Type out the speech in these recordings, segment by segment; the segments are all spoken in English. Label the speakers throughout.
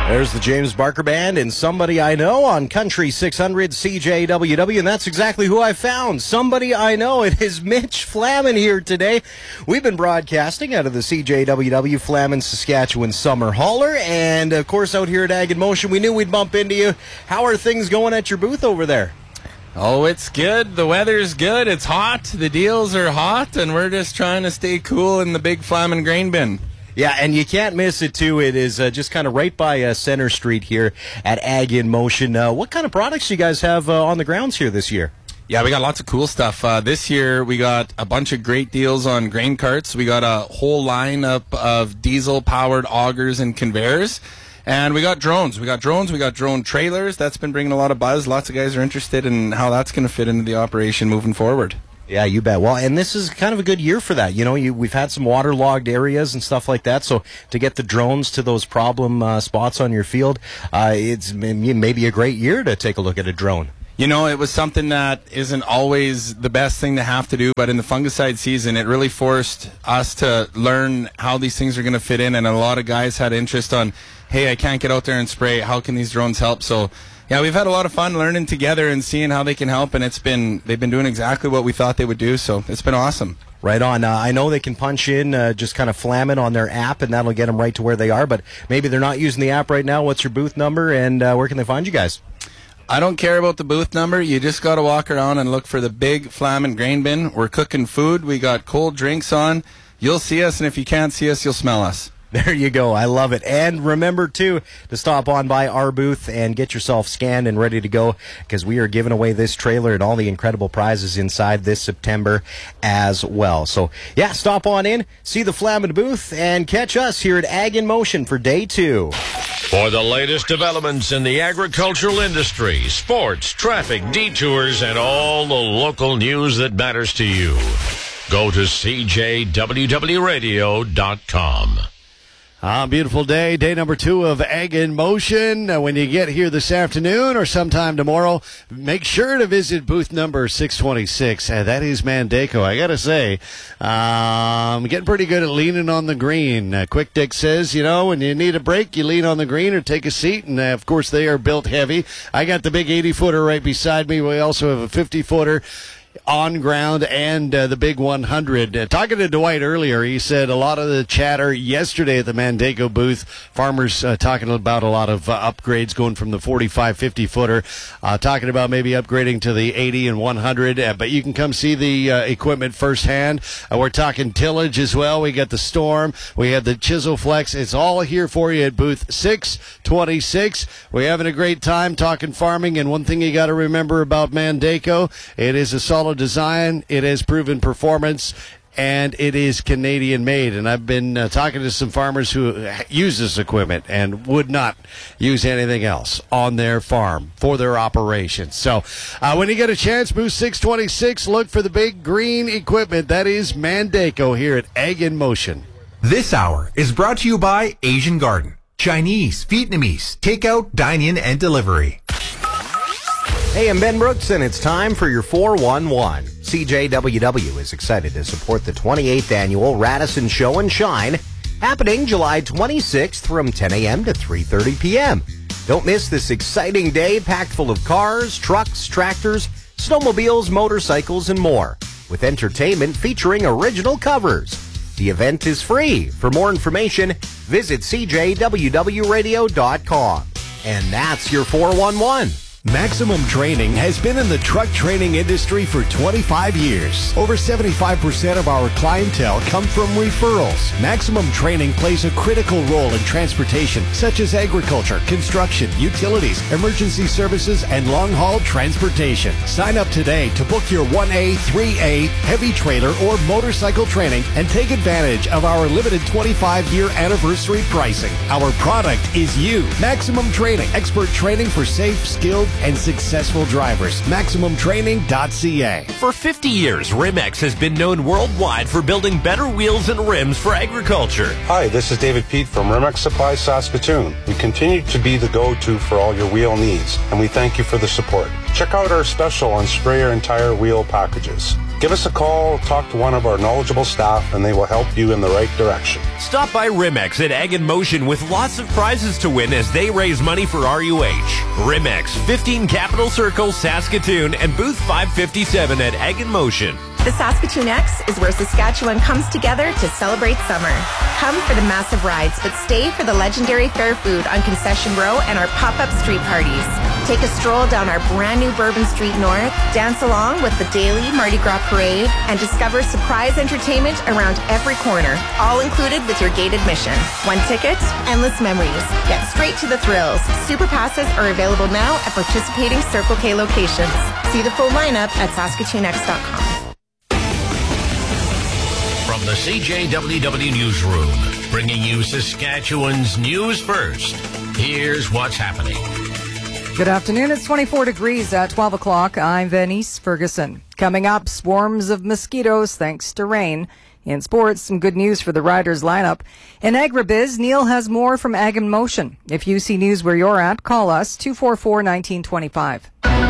Speaker 1: There's the James Barker Band and Somebody I Know on Country 600 CJWW, and that's exactly who I found. Somebody I know. It is Mitch Flaman here today. We've been broadcasting out of the CJWW Flaman, Saskatchewan Summer Hauler, and of course out here at Ag in Motion, we knew we'd bump into you. How are things going at your booth over there?
Speaker 2: Oh, it's good. The weather's good. It's hot. The deals are hot, and we're just trying to stay cool in the big Flaman grain bin.
Speaker 1: Yeah, and you can't miss it, too. It is just kind of right by Center Street here at Ag in Motion. What kind of products do you guys have on the grounds here this year?
Speaker 2: Yeah, we got lots of cool stuff. This year, we got a bunch of great deals on grain carts. We got a whole lineup of diesel-powered augers and conveyors. And we got drones. We got drone trailers. That's been bringing a lot of buzz. Lots of guys are interested in how that's going to fit into the operation moving forward.
Speaker 1: Yeah, you bet. Well, and this is kind of a good year for that. You know, we've had some waterlogged areas and stuff like that, so to get the drones to those problem spots on your field, it's maybe a great year to take a look at a drone.
Speaker 2: You know, it was something that isn't always the best thing to have to do, but in the fungicide season, it really forced us to learn how these things are going to fit in, and a lot of guys had interest on, hey, I can't get out there and spray. How can these drones help? So, yeah, we've had a lot of fun learning together and seeing how they can help, and they've been doing exactly what we thought they would do, so it's been awesome.
Speaker 1: Right on. I know they can punch in, just kind of Flaman on their app, and that'll get them right to where they are, but maybe they're not using the app right now. What's your booth number, and where can they find you guys?
Speaker 2: I don't care about the booth number. You just got to walk around and look for the big Flaman grain bin. We're cooking food. We got cold drinks on. You'll see us, and if you can't see us, you'll smell us.
Speaker 1: There you go. I love it. And remember, too, to stop on by our booth and get yourself scanned and ready to go, because we are giving away this trailer and all the incredible prizes inside this September as well. So, yeah, stop on in, see the Flaman booth, and catch us here at Ag in Motion for Day 2.
Speaker 3: For the latest developments in the agricultural industry, sports, traffic, detours, and all the local news that matters to you, go to CJWWRadio.com.
Speaker 4: Beautiful day number 2 of Ag in Motion. When you get here this afternoon or sometime tomorrow, make sure to visit booth number 626. That is Mandako. I got to say, I'm getting pretty good at leaning on the green. Quick Dick says, you know, when you need a break, you lean on the green or take a seat. And, of course, they are built heavy. I got the big 80-footer right beside me. We also have a 50-footer. On ground and the big 100. Talking to Dwight earlier, he said a lot of the chatter yesterday at the Mandako booth, farmers talking about a lot of upgrades going from the 45, 50-footer, talking about maybe upgrading to the 80 and 100, but you can come see the equipment firsthand. We're talking tillage as well. We got the Storm. We have the Chisel Flex. It's all here for you at booth 626. We're having a great time talking farming, and one thing you got to remember about Mandako, it is a solid design, it has proven performance, and it is Canadian made. And I've been talking to some farmers who use this equipment and would not use anything else on their farm for their operations. So when you get a chance, booth 626, look for the big green equipment. That is Mandako here at Ag in Motion.
Speaker 5: This hour is brought to you by Asian Garden. Chinese, Vietnamese, takeout, dine-in, and delivery.
Speaker 1: Hey, I'm Ben Brooks, and it's time for your 411. CJWW is excited to support the 28th annual Radisson Show and Shine, happening July 26th from 10 a.m. to 3:30 p.m. Don't miss this exciting day packed full of cars, trucks, tractors, snowmobiles, motorcycles, and more, with entertainment featuring original covers. The event is free. For more information, visit CJWWRadio.com. And that's your 411.
Speaker 6: Maximum Training has been in the truck training industry for 25 years. Over 75% of our clientele come from referrals. Maximum Training plays a critical role in transportation, such as agriculture, construction, utilities, emergency services, and long-haul transportation. Sign up today to book your 1A, 3A, heavy trailer, or motorcycle training and take advantage of our limited 25-year anniversary pricing. Our product is you. Maximum Training, expert training for safe, skilled, and successful drivers. MaximumTraining.ca.
Speaker 7: For 50 years, Rimex has been known worldwide for building better wheels and rims for agriculture.
Speaker 8: Hi, this is David Pete from Rimex Supply Saskatoon. We continue to be the go-to for all your wheel needs, and we thank you for the support. Check out our special on sprayer and tire wheel packages. Give us a call, talk to one of our knowledgeable staff, and they will help you in the right direction.
Speaker 7: Stop by Rimex at Ag in Motion with lots of prizes to win as they raise money for RUH. Rimex, 15 Capital Circle, Saskatoon, and booth 557 at Ag in Motion.
Speaker 9: The Saskatoon X is where Saskatchewan comes together to celebrate summer. Come for the massive rides, but stay for the legendary fair food on Concession Row and our pop-up street parties. Take a stroll down our brand new Bourbon Street North, dance along with the daily Mardi Gras parade, and discover surprise entertainment around every corner, all included with your gate admission. One ticket, endless memories. Get straight to the thrills. Super passes are available now at participating Circle K locations. See the full lineup at SaskatoonX.com.
Speaker 3: From the CJWW Newsroom, bringing you Saskatchewan's news first. Here's what's happening.
Speaker 10: Good afternoon. It's 24 degrees at 12 o'clock. I'm Venice Ferguson. Coming up, swarms of mosquitoes thanks to rain. In sports, some good news for the Riders lineup. In agribiz, Neil has more from Ag in Motion. If you see news where you're at, call us 244-1925.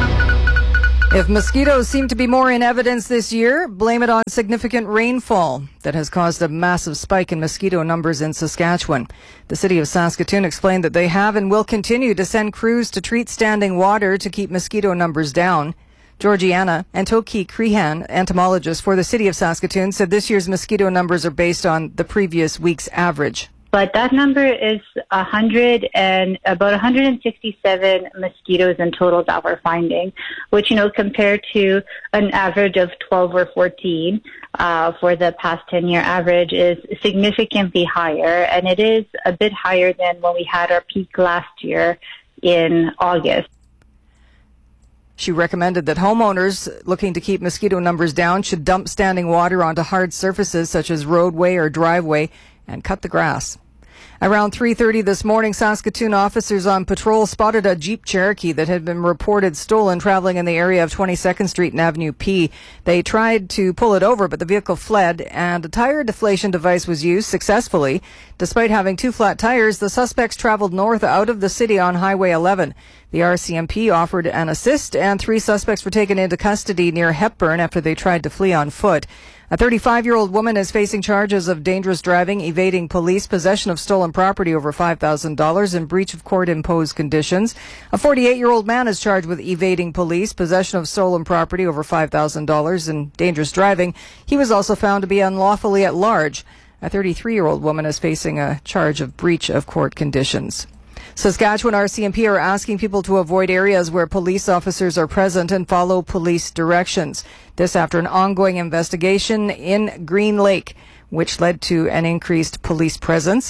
Speaker 10: If mosquitoes seem to be more in evidence this year, blame it on significant rainfall that has caused a massive spike in mosquito numbers in Saskatchewan. The city of Saskatoon explained that they have and will continue to send crews to treat standing water to keep mosquito numbers down. Georgiana Antoki Crehan, entomologist for the city of Saskatoon, said this year's mosquito numbers are based on the previous week's average.
Speaker 11: But that number is 100 and about 167 mosquitoes in total that we're finding, which, compared to an average of 12 or 14 for the past 10-year average is significantly higher. And it is a bit higher than when we had our peak last year in August.
Speaker 10: She recommended that homeowners looking to keep mosquito numbers down should dump standing water onto hard surfaces such as roadway or driveway and cut the grass. Around 3:30 this morning, Saskatoon officers on patrol spotted a Jeep Cherokee that had been reported stolen traveling in the area of 22nd Street and Avenue P. They tried to pull it over, but the vehicle fled, and a tire deflation device was used successfully. Despite having two flat tires, the suspects traveled north out of the city on Highway 11. The RCMP offered an assist, and 3 suspects were taken into custody near Hepburn after they tried to flee on foot. A 35-year-old woman is facing charges of dangerous driving, evading police, possession of stolen property over $5,000, and breach of court-imposed conditions. A 48-year-old man is charged with evading police, possession of stolen property over $5,000, and dangerous driving. He was also found to be unlawfully at large. A 33-year-old woman is facing a charge of breach of court conditions. Saskatchewan RCMP are asking people to avoid areas where police officers are present and follow police directions. This after an ongoing investigation in Green Lake, which led to an increased police presence.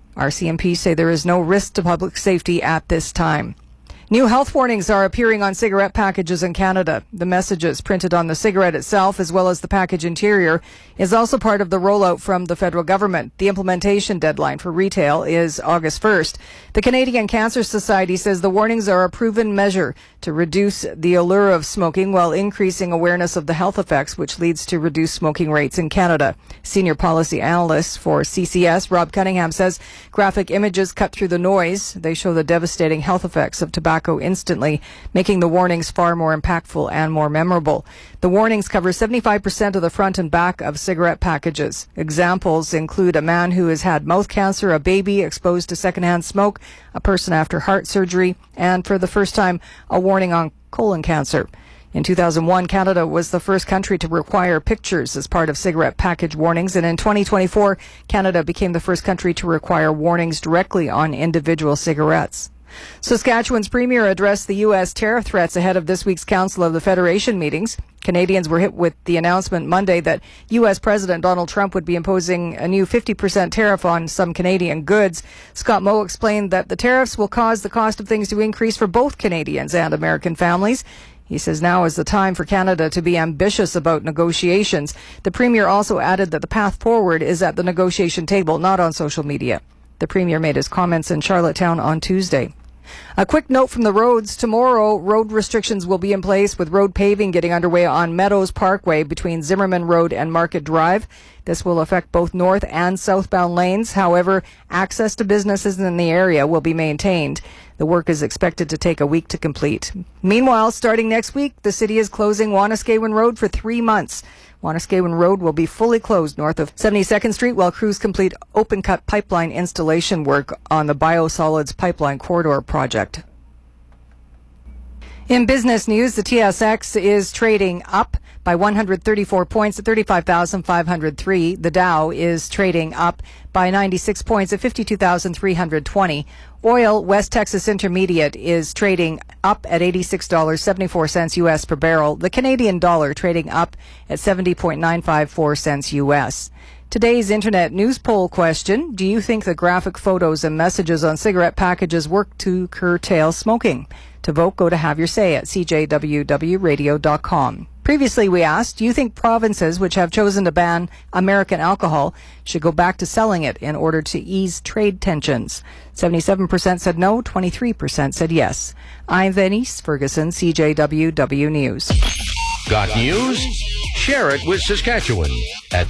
Speaker 10: RCMP say there is no risk to public safety at this time. New health warnings are appearing on cigarette packages in Canada. The messages printed on the cigarette itself, as well as the package interior, is also part of the rollout from the federal government. The implementation deadline for retail is August 1st. The Canadian Cancer Society says the warnings are a proven measure to reduce the allure of smoking while increasing awareness of the health effects, which leads to reduced smoking rates in Canada. Senior policy analyst for CCS, Rob Cunningham, says graphic images cut through the noise. They show the devastating health effects of tobacco instantly, making the warnings far more impactful and more memorable. The warnings cover 75% of the front and back of cigarette packages. Examples include a man who has had mouth cancer, a baby exposed to secondhand smoke, a person after heart surgery, and for the first time, a warning on colon cancer. In 2001, Canada was the first country to require pictures as part of cigarette package warnings, and in 2024, Canada became the first country to require warnings directly on individual cigarettes. Saskatchewan's premier addressed the U.S. tariff threats ahead of this week's Council of the Federation meetings. Canadians were hit with the announcement Monday that U.S. President Donald Trump would be imposing a new 50% tariff on some Canadian goods. Scott Moe explained that the tariffs will cause the cost of things to increase for both Canadians and American families. He says now is the time for Canada to be ambitious about negotiations. The premier also added that the path forward is at the negotiation table, not on social media. The premier made his comments in Charlottetown on Tuesday. A quick note from the roads. Tomorrow, road restrictions will be in place with road paving getting underway on Meadows Parkway between Zimmerman Road and Market Drive. This will affect both north and southbound lanes. However, access to businesses in the area will be maintained. The work is expected to take a week to complete. Meanwhile, starting next week, the city is closing Wanuskewin Road for 3 months. Wanuskewin Road will be fully closed north of 72nd Street while crews complete open-cut pipeline installation work on the Biosolids Pipeline Corridor project. In business news, the TSX is trading up by 134 points at 35,503. The Dow is trading up by 96 points at 52,320. Oil, West Texas Intermediate, is trading up at $86.74 U.S. per barrel. The Canadian dollar trading up at 70.954 cents U.S. Today's Internet news poll question: do you think the graphic photos and messages on cigarette packages work to curtail smoking? To vote, go to Have Your Say at cjwwradio.com. Previously, we asked, do you think provinces which have chosen to ban American alcohol should go back to selling it in order to ease trade tensions? 77% said no, 23% said yes. I'm Denise Ferguson, CJWW News.
Speaker 3: Got news? Share it with Saskatchewan at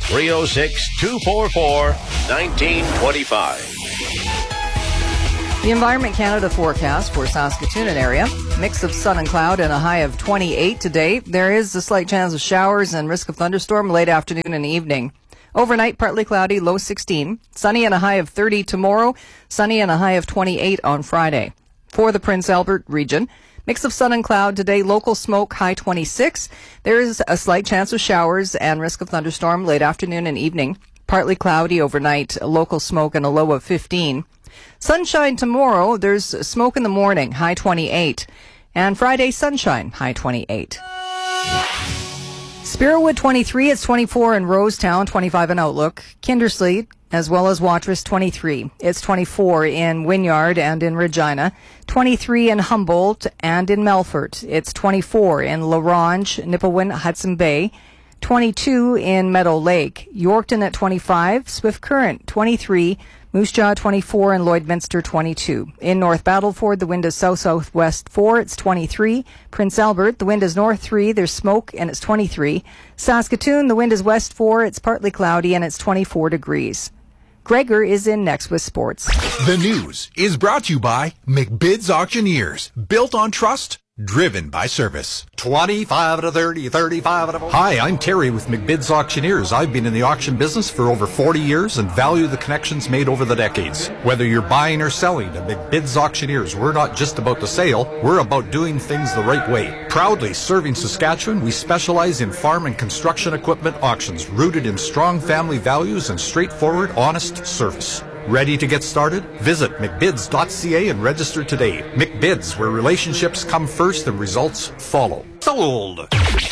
Speaker 3: 306-244-1925.
Speaker 10: The Environment Canada forecast for Saskatoon and area. Mix of sun and cloud and a high of 28 today. There is a slight chance of showers and risk of thunderstorm late afternoon and evening. Overnight, partly cloudy, low 16. Sunny and a high of 30 tomorrow. Sunny and a high of 28 on Friday. For the Prince Albert region, mix of sun and cloud today, local smoke, high 26. There is a slight chance of showers and risk of thunderstorm late afternoon and evening. Partly cloudy overnight, local smoke and a low of 15. Sunshine tomorrow. There's smoke in the morning, high 28. And Friday, sunshine, high 28. Spiritwood 23, it's 24 in Rosetown, 25 in Outlook. Kindersley, as well as Watrous, 23. It's 24 in Wynyard and in Regina. 23 in Humboldt and in Melfort. It's 24 in La Ronge, Nipawin, Hudson Bay. 22 in Meadow Lake. Yorkton at 25. Swift Current, 23. Moose Jaw 24 and Lloydminster 22. In North Battleford, the wind is south-southwest 4, it's 23. Prince Albert, the wind is north 3, there's smoke and it's 23. Saskatoon, the wind is west 4, it's partly cloudy and it's 24 degrees. Gregor is in next with sports.
Speaker 5: The news is brought to you by McBid's Auctioneers. Built on trust, driven by service.
Speaker 12: 25 to 30, 35 to 40.
Speaker 13: Hi, I'm Terry with McBid's Auctioneers. I've been in the auction business for over 40 years and value the connections made over the decades. Whether you're buying or selling, at McBid's Auctioneers, we're not just about the sale, we're about doing things the right way. Proudly serving Saskatchewan, we specialize in farm and construction equipment auctions rooted in strong family values and straightforward, honest service. Ready to get started? Visit McBids.ca and register today. McBids, where relationships come first and results follow. Sold!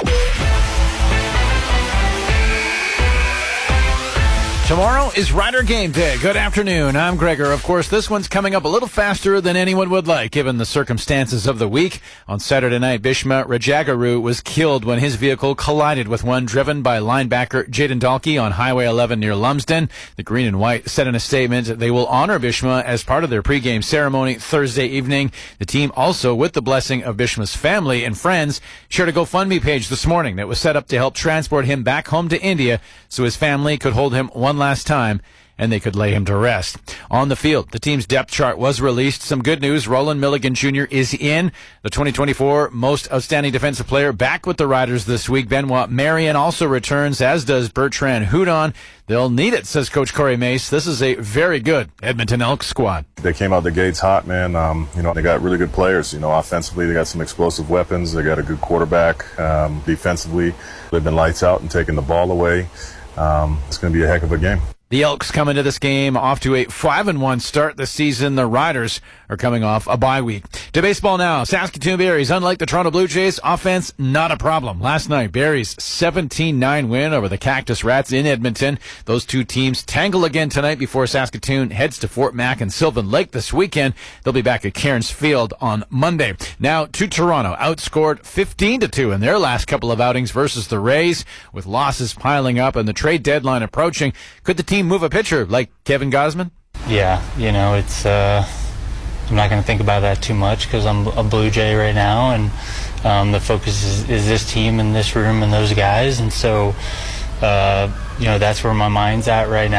Speaker 14: Tomorrow is Rider Game Day. Good afternoon. I'm Gregor. Of course, this one's coming up a little faster than anyone would like, given the circumstances of the week. On Saturday night, Bishma Rajagaru was killed when his vehicle collided with one driven by linebacker Jaden Dalkey on Highway 11 near Lumsden. The Green and White said in a statement they will honor Bishma as part of their pregame ceremony Thursday evening. The team also, with the blessing of Bishma's family and friends, shared a GoFundMe page this morning that was set up to help transport him back home to India so his family could hold him one last time and they could lay him to rest. On the field, the team's depth chart was released. Some good news. Roland Milligan Jr. is in. The 2024 Most Outstanding Defensive Player back with the Riders this week. Benoit Marion also returns, as does Bertrand Hudon. They'll need it, says Coach Corey Mace. This is a very good Edmonton Elks squad.
Speaker 15: They came out the gates hot, man. They got really good players. Offensively, they got some explosive weapons. They got a good quarterback. Defensively, they've been lights out and taking the ball away. It's going to be a heck of a game.
Speaker 14: The Elks come into this game off to a 5-1 start this season. The Riders are coming off a bye week. To baseball now. Saskatoon Berries, unlike the Toronto Blue Jays, offense not a problem. Last night, Berries 17-9 win over the Cactus Rats in Edmonton. Those two teams tangle again tonight before Saskatoon heads to Fort Mac and Sylvan Lake this weekend. They'll be back at Cairns Field on Monday. Now to Toronto, outscored 15-2 in their last couple of outings versus the Rays, with losses piling up and the trade deadline approaching. Could the team move a pitcher like Kevin Gausman?
Speaker 16: Yeah, it's I'm not going to think about that too much because I'm a Blue Jay right now, and the focus is this team and this room and those guys, and so that's where my mind's at right now.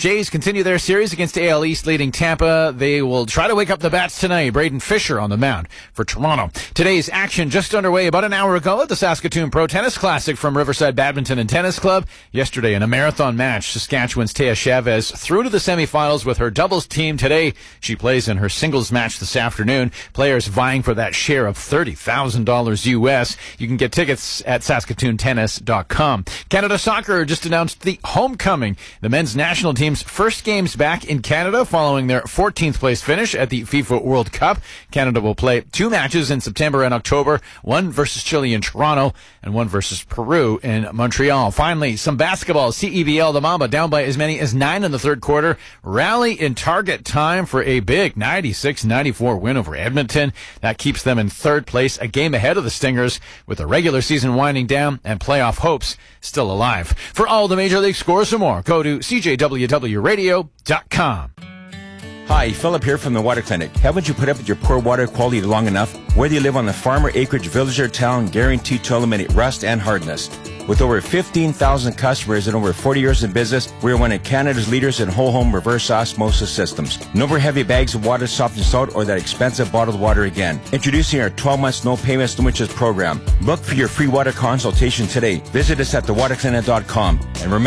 Speaker 14: Jays continue their series against AL East leading Tampa. They will try to wake up the bats tonight. Braden Fisher on the mound for Toronto. Today's action just underway about an hour ago at the Saskatoon Pro Tennis Classic from Riverside Badminton and Tennis Club. Yesterday in a marathon match, Saskatchewan's Thea Chavez through to the semifinals with her doubles team. Today, she plays in her singles match this afternoon. Players vying for that share of $30,000 US. You can get tickets at SaskatoonTennis.com. Canada Soccer just announced the homecoming. The men's national team's first games back in Canada following their 14th place finish at the FIFA World Cup. Canada will play 2 matches in September and October, one versus Chile in Toronto and one versus Peru in Montreal. Finally, some basketball. CEBL, the Mamba down by as many as 9 in the third quarter. Rally in target time for a big 96-94 win over Edmonton. That keeps them in third place, a game ahead of the Stingers, with the regular season winding down and playoff hopes still alive. For all the Major League scores and more, go to CJWWRadio.com.
Speaker 17: Hi, Philip here from the Water Clinic. Haven't you put up with your poor water quality long enough? Whether you live on the farmer, acreage, village, or town, guaranteed to eliminate rust and hardness. With over 15,000 customers and over 40 years in business, we are one of Canada's leaders in whole home reverse osmosis systems. No more heavy bags of water, soft and salt, or that expensive bottled water again. Introducing our 12 months no payments, no interest program. Book for your free water consultation today. Visit us at thewaterclinic.com. And remember,